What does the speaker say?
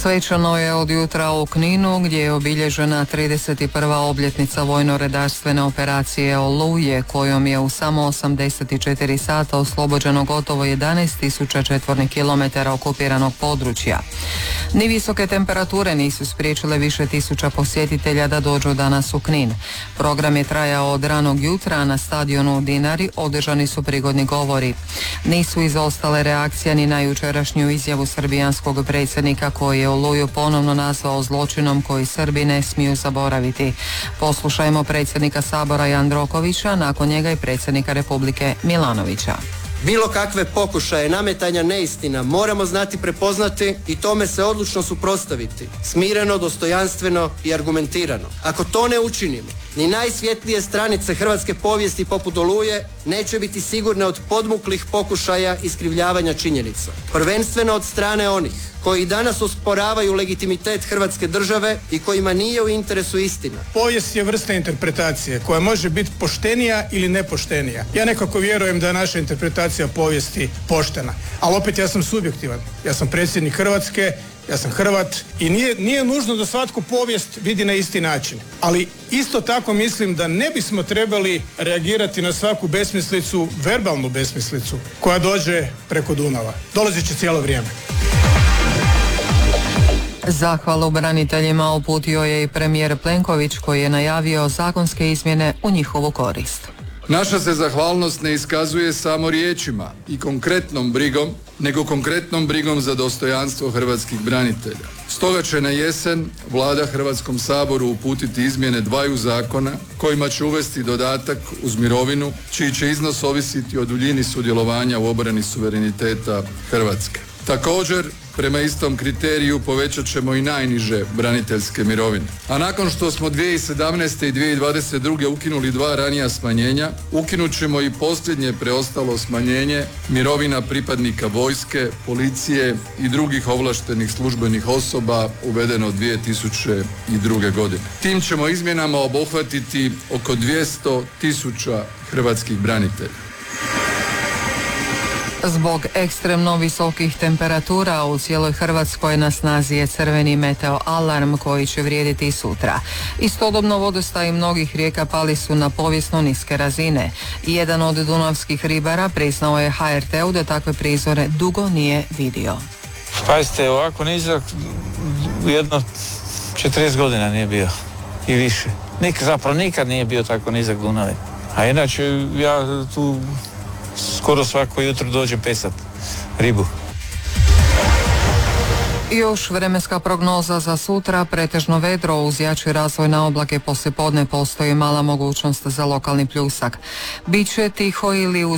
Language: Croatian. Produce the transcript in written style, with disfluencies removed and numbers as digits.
Svečano je od jutra u Kninu, gdje je obilježena 31. obljetnica vojno-redarstvene operacije Oluje, kojom je u samo 84 sata oslobođeno gotovo 11.000 četvornih kilometara okupiranog područja. Ni visoke temperature nisu spriječile više tisuća posjetitelja da dođu danas u Knin. Program je trajao od ranog jutra, a na stadionu u Dinari održani su prigodni govori. Nisu izostale reakcije ni na jučerašnju izjavu srbijanskog predsjednika, koji je Oluju ponovno nazvao zločinom koji Srbi ne smiju zaboraviti. Poslušajmo predsjednika Sabora Jandrokovića, nakon njega i predsjednika Republike Milanovića. Bilo kakve pokušaje nametanja neistina moramo znati prepoznati i tome se odlučno suprotstaviti, smireno, dostojanstveno i argumentirano. Ako to ne učinimo, ni najsvjetlije stranice hrvatske povijesti poput Oluje neće biti sigurne od podmuklih pokušaja iskrivljavanja činjenica. Prvenstveno od strane onih koji danas osporavaju legitimitet Hrvatske države i kojima nije u interesu istina. Povijest je vrsta interpretacije koja može biti poštenija ili nepoštenija. Ja nekako vjerujem da je naša interpretacija povijesti poštena, ali opet ja sam subjektivan. Ja sam predsjednik Hrvatske, ja sam Hrvat i nije nužno da svatko povijest vidi na isti način. Ali isto tako mislim da ne bismo trebali reagirati na svaku besmislicu, verbalnu besmislicu koja dođe preko Dunava. Dolazit će cijelo vrijeme. Zahvalu braniteljima uputio je i premijer Plenković, koji je najavio zakonske izmjene u njihovu korist. Naša se zahvalnost ne iskazuje samo riječima i konkretnom brigom, nego konkretnom brigom za dostojanstvo hrvatskih branitelja. Stoga će na jesen Vlada Hrvatskom saboru uputiti izmjene dvaju zakona kojima će uvesti dodatak uz mirovinu, čiji će iznos ovisiti o duljini sudjelovanja u obrani suvereniteta Hrvatske. Također, prema istom kriteriju povećat ćemo i najniže braniteljske mirovine. A nakon što smo 2017. i 2022. ukinuli dva ranija smanjenja, ukinut ćemo i posljednje preostalo smanjenje mirovina pripadnika vojske, policije i drugih ovlaštenih službenih osoba uvedeno 2002. godine. Tim ćemo izmjenama obuhvatiti oko 200.000 hrvatskih branitelja. Zbog ekstremno visokih temperatura u cijeloj Hrvatskoj na snazi je crveni meteo alarm koji će vrijediti i sutra. Istodobno vodostaji mnogih rijeka pali su na povijesno niske razine. Jedan od dunavskih ribara priznao je HRT-u da takve prizore dugo nije vidio. Pazite, ovako nizak jedno 40 godina nije bio i više. Zapravo nikad nije bio tako nizak Dunave. A inače ja tu skoro svako jutro dođem pesat ribu. Još vremenska prognoza za sutra, pretežno vedro uz jači razvoj na oblake, poslijepodne postoji mala mogućnost za lokalni pljusak. Biće tiho ili uz